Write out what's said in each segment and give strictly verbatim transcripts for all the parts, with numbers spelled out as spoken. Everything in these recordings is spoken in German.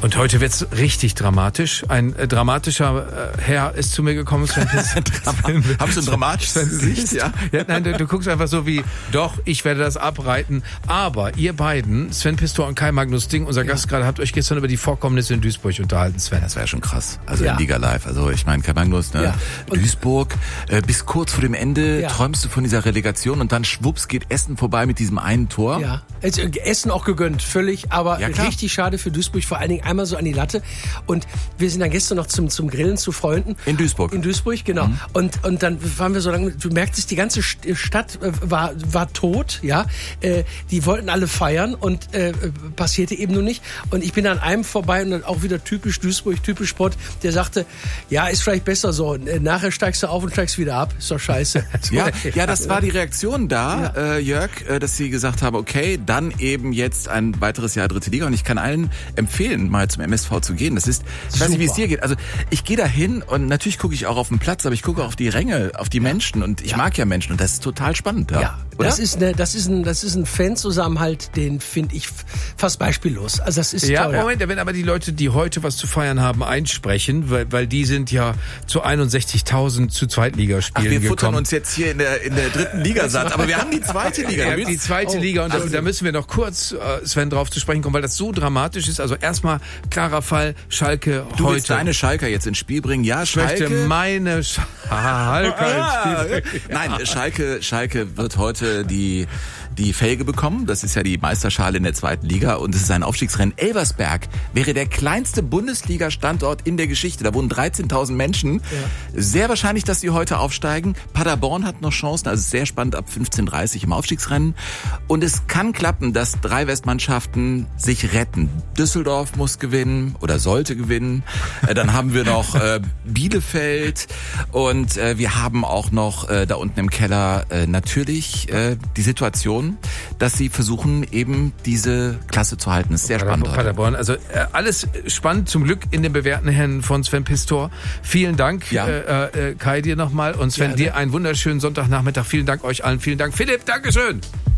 Und heute wird's richtig dramatisch. Ein äh, dramatischer äh, Herr ist zu mir gekommen. Sven Hast du ein dramatisches Gesicht? Ja. ja nein, du, du guckst einfach so wie, doch, ich werde das abreiten. Aber ihr beiden, Sven Pistor und Kai Magnus Ding, unser ja. Gast gerade, habt euch gestern über die Vorkommnisse in Duisburg unterhalten, Sven. Das war ja schon krass. Also ja. in Liga Live. Also ich meine, Kai Magnus, ne? Ja. Duisburg, äh, bis kurz vor dem Ende ja. träumst du von dieser Relegation und dann schwupps geht Essen vorbei mit diesem einen Tor. Ja, also, Essen auch gegönnt, völlig, aber ja, richtig schade für Duisburg, vor allen Dingen einmal so an die Latte. Und wir sind dann gestern noch zum, zum Grillen zu Freunden. In Duisburg. In Duisburg, genau. Mhm. Und, und dann waren wir so lange, du merktest, die ganze Stadt äh, war, war tot, ja. Äh, die wollten alle feiern und äh, passierte eben nur nicht. Und ich bin an einem vorbei und dann auch wieder typisch Duisburg, typisch Sport, der sagte, ja, ist vielleicht besser so. Nachher steigst du auf und steigst wieder ab. Ist doch scheiße. ja, ja, das war die Reaktion da, ja. äh, Jörg, äh, dass sie gesagt haben, okay, dann eben jetzt ein weiteres Jahr dritte Liga. Und ich kann allen empfehlen, mal zum M S V zu gehen. Das ist, ich weiß nicht, wie es dir geht. Also ich gehe da hin und natürlich gucke ich auch auf den Platz, aber ich gucke auch auf die Ränge, auf die Menschen. Und ich ja. mag ja Menschen und das ist total spannend. Ja, ja. Das ist eine, das ist ein, das ist ein Fanzusammenhalt, den finde ich fast beispiellos. Also das ist ja, toll. Moment, wenn aber die Leute, die heute was zu feiern haben, einsprechen, weil, weil die sind ja zu einundsechzigtausend zu Zweitligaspielen gekommen. Ach, wir futtern uns jetzt hier in der, in der dritten Liga satt, aber wir haben die zweite Liga. Ja, die zweite oh, Liga und da, da müssen wir noch kurz, äh, Sven, drauf zu sprechen kommen, weil das so dramatisch ist. Also erstmal klarer Fall, Schalke du heute. Du willst deine Schalker jetzt ins Spiel bringen? Ja, Schalke. Ich möchte meine Schalke ins Spiel bringen. Nein, Schalke, Schalke wird heute die die Felge bekommen. Das ist ja die Meisterschale in der zweiten Liga und es ist ein Aufstiegsrennen. Elversberg wäre der kleinste Bundesliga-Standort in der Geschichte. Da wohnen dreizehntausend Menschen. Ja. Sehr wahrscheinlich, dass sie heute aufsteigen. Paderborn hat noch Chancen, also sehr spannend ab fünfzehn Uhr dreißig im Aufstiegsrennen. Und es kann klappen, dass drei Westmannschaften sich retten. Düsseldorf muss gewinnen oder sollte gewinnen. Dann haben wir noch äh, Bielefeld und äh, wir haben auch noch äh, da unten im Keller äh, natürlich äh, die Situation, dass sie versuchen, eben diese Klasse zu halten. Das ist sehr spannend. Paderborn, also äh, alles spannend, zum Glück in den bewährten Händen von Sven Pistor. Vielen Dank, ja. äh, äh, Kai, dir nochmal und Sven, ja, dir einen wunderschönen Sonntagnachmittag. Vielen Dank euch allen. Vielen Dank. Philipp, Dankeschön.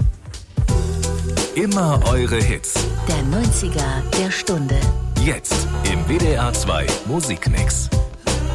Immer eure Hits. Der neunziger der Stunde. Jetzt im W D R zwei Musikmix.